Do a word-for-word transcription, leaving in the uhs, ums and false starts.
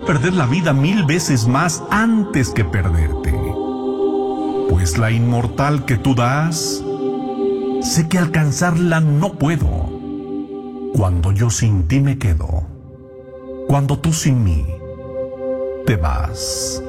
perder la vida mil veces más antes que perderte. Pues la inmortal que tú das, sé que alcanzarla no puedo. Cuando yo sin ti me quedo, cuando tú sin mí te vas.